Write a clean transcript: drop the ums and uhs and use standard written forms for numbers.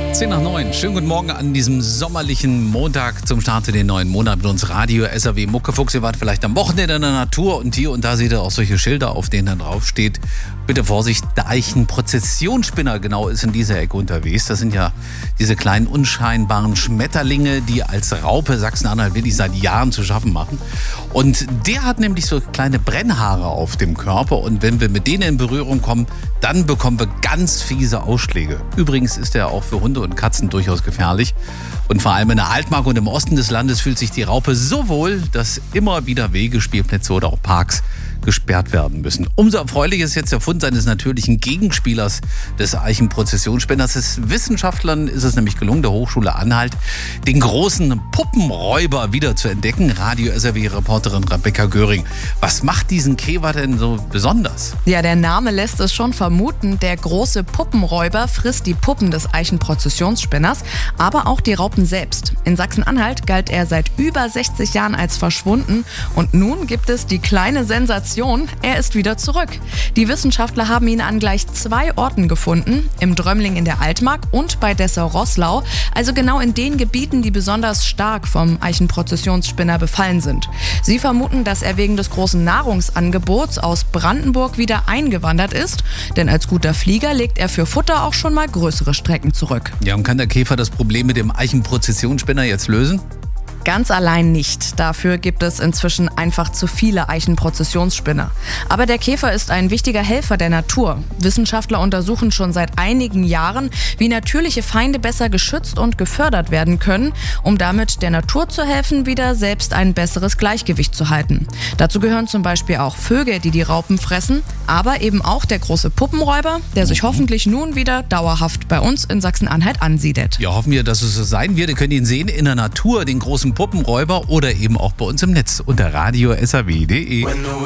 10:09. Schönen guten Morgen an diesem sommerlichen Montag zum Start in den neuen Monat mit uns Radio SAW Muckefuchs. Ihr wart vielleicht am Wochenende in der Natur und hier und da seht ihr auch solche Schilder, auf denen dann drauf steht: Bitte Vorsicht, Deichenprozessionsspinner genau ist in dieser Ecke unterwegs. Das sind ja diese kleinen unscheinbaren Schmetterlinge, die als Raupe Sachsen-Anhalt wirklich seit Jahren zu schaffen machen. Und der hat nämlich so kleine Brennhaare auf dem Körper und wenn wir mit denen in Berührung kommen, dann bekommen wir ganz fiese Ausschläge. Übrigens ist er auch für Hunde und Katzen durchaus gefährlich. Und vor allem in der Altmark und im Osten des Landes fühlt sich die Raupe so wohl, dass immer wieder Wege, Spielplätze oder auch Parks gesperrt werden müssen. Umso erfreulicher ist jetzt der Fund seines natürlichen Gegenspielers des Eichenprozessionsspinners. Des Wissenschaftlern ist es nämlich gelungen, der Hochschule Anhalt, den großen Puppenräuber wieder zu entdecken. Radio SAW-Reporterin Rebecca Göring. Was macht diesen Käfer denn so besonders? Ja, der Name lässt es schon vermuten. Der große Puppenräuber frisst die Puppen des Eichenprozessionsspinners, aber auch die Raupen selbst. In Sachsen-Anhalt galt er seit über 60 Jahren als verschwunden und nun gibt es die kleine Sensation. Er ist wieder zurück. Die Wissenschaftler haben ihn an gleich 2 Orten gefunden, im Drömling in der Altmark und bei Dessau-Roßlau, also genau in den Gebieten, die besonders stark vom Eichenprozessionsspinner befallen sind. Sie vermuten, dass er wegen des großen Nahrungsangebots aus Brandenburg wieder eingewandert ist, denn als guter Flieger legt er für Futter auch schon mal größere Strecken zurück. Ja, und kann der Käfer das Problem mit dem Eichenprozessionsspinner jetzt lösen? Ganz allein nicht. Dafür gibt es inzwischen einfach zu viele Eichenprozessionsspinner. Aber der Käfer ist ein wichtiger Helfer der Natur. Wissenschaftler untersuchen schon seit einigen Jahren, wie natürliche Feinde besser geschützt und gefördert werden können, um damit der Natur zu helfen, wieder selbst ein besseres Gleichgewicht zu halten. Dazu gehören zum Beispiel auch Vögel, die die Raupen fressen, aber eben auch der große Puppenräuber, der sich hoffentlich nun wieder dauerhaft bei uns in Sachsen-Anhalt ansiedelt. Ja, hoffen wir, dass es so sein wird. Ihr könnt ihn sehen in der Natur, den großen Puppenräuber oder eben auch bei uns im Netz unter radio SAW.de.